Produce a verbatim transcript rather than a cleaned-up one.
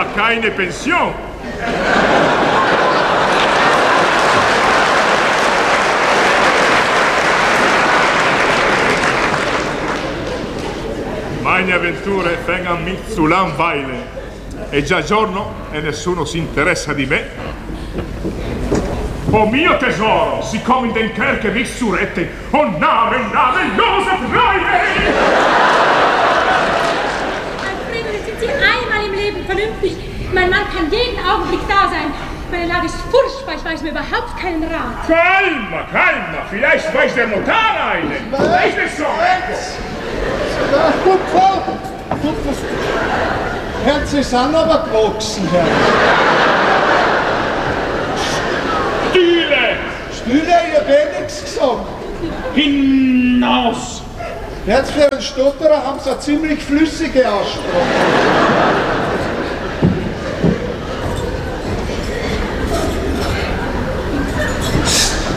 aber keine Pension. Meine avventure vengono mi zu langweilen. È già giorno e nessuno si interessa di me. Oh mio tesoro, sie kommen den Kerker mich zu retten. Oh Name, Name, Josef Reine! Alfredo, sind Sie einmal im Leben vernünftig? Mein Mann kann jeden Augenblick da sein. Meine Lage ist furchtbar, ich weiß mir überhaupt keinen Rat. Calma, calma, vielleicht weiß der Notar einen. Weiß es so. Ja, gut, Frau. Gut, das Herz ist an, aber gewachsen, Herr. Stühle! Stühle, ich hab eh nichts gesagt. Hinaus! Jetzt für einen Stotterer haben sie eine ziemlich flüssige Aussprache.